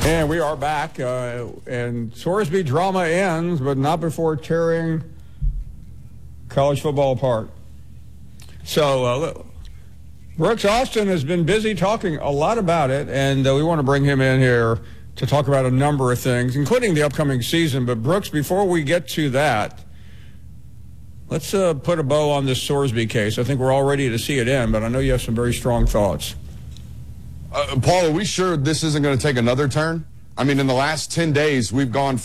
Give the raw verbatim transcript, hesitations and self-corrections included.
And we are back, uh, and Sorsby drama ends, but not before tearing college football apart. So, uh, Brooks Austin has been busy talking a lot about it, and uh, we want to bring him in here to talk about a number of things, including the upcoming season. But, Brooks, before we get to that, let's uh, put a bow on this Sorsby case. I think we're all ready to see it end, but I know you have some very strong thoughts. Uh, Paul, are we sure this isn't going to take another turn? I mean, in the last ten days, we've gone